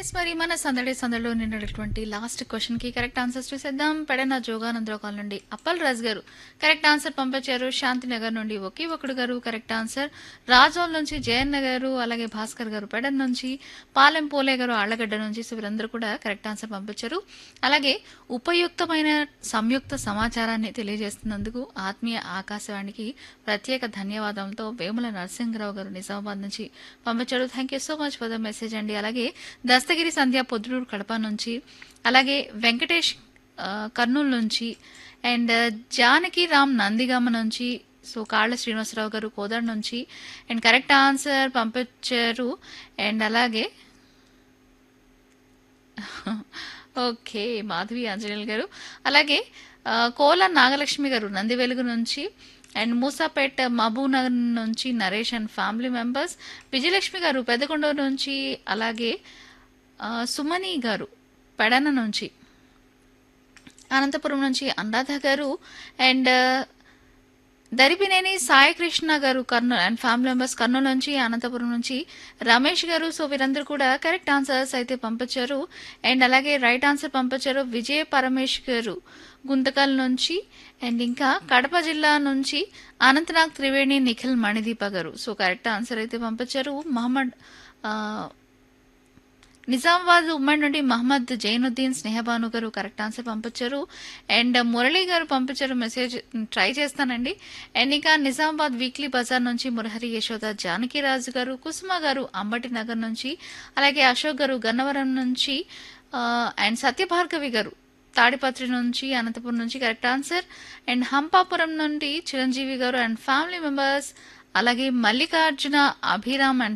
Yes మరి మన సందడి సందడిలో నిన్నటువంటి లాస్ట్ క్వశ్చన్ కి కరెక్ట్ ఆన్సర్స్ చూసేద్దాం. పెడన జోగానందరావు కాల్ నుండి అప్పల్ రాజ్ గారు కరెక్ట్ ఆన్సర్ పంపించారు. శాంతినగర్ నుండి ఒకే ఒకడు గారు కరెక్ట్ ఆన్సర్. రాజోల్ నుంచి జయన్న గారు, అలాగే భాస్కర్ గారు పెడన్ నుంచి, పాలెం పోలే గారు ఆళ్లగడ్డ నుంచి, సో వీరందరూ కూడా కరెక్ట్ ఆన్సర్ పంపించారు. అలాగే ఉపయుక్తమైన సంయుక్త సమాచారాన్ని తెలియజేస్తున్నందుకు ఆత్మీయ ఆకాశవాణికి ప్రత్యేక ధన్యవాదాలతో వేముల నరసింహరావు గారు నిజామాబాద్ నుంచి పంపించారు. Thank you so much for the message అండి. అలాగే దస్తగిరి సంధ్య పొద్దుటూరు కడప నుంచి, అలాగే వెంకటేష్ కర్నూలు నుంచి, అండ్ జానకి రామ్ నందిగామ నుంచి, సో కాళ్ళ శ్రీనివాసరావు గారు కోదాడ నుంచి అండ్ కరెక్ట్ ఆన్సర్ పంపించారు. అండ్ అలాగే ఓకే మాధవి ఆంజనేయులు గారు, అలాగే కోల నాగలక్ష్మి గారు నందివెలుగు నుంచి, అండ్ మూసాపేట్ మహబూబ్నగర్ నుంచి Naresh and family members, Vijayalakshmi గారు పెద్దకొండూరు నుంచి, అలాగే సుమని గారు పెడన నుంచి, అనంతపురం నుంచి అనురాధ గారు, అండ్ దరిపినేని సాయికృష్ణ గారు Kurnool and family members Kurnool నుంచి, అనంతపురం నుంచి రమేష్ గారు, సో వీరందరూ కూడా కరెక్ట్ ఆన్సర్స్ అయితే పంపించారు. అండ్ అలాగే రైట్ ఆన్సర్ పంపించారు విజయ పరమేష్ గారు గుంతకల్ నుంచి, అండ్ ఇంకా కడప జిల్లా నుంచి అనంతనాగ్ త్రివేణి నిఖిల్ మణిదీప గారు, సో కరెక్ట్ ఆన్సర్ అయితే పంపించారు. మహమ్మద్ నిజామాబాద్ ఉమ్మడి నుండి మహమ్మద్ జైనుద్దీన్ స్నేహబాను గారు కరెక్ట్ ఆన్సర్ పంపించారు. అండ్ మురళి గారు పంపించారు మెసేజ్, ట్రై చేస్తానండి. అండ్ ఇంకా నిజామాబాద్ వీక్లీ బజార్ నుంచి మురహరి యశోద జానకిరాజు గారు, కుసుమ గారు అంబటి నగర్ నుంచి, అలాగే అశోక్ గారు గన్నవరం నుంచి, అండ్ సత్యభార్గవి గారు తాడిపత్రి నుంచి, అనంతపురం నుంచి కరెక్ట్ ఆన్సర్. అండ్ హంపాపురం నుండి చిరంజీవి గారు అండ్ ఫ్యామిలీ మెంబర్స్, అలాగే మల్లికార్జున అభిరామ్ అండ్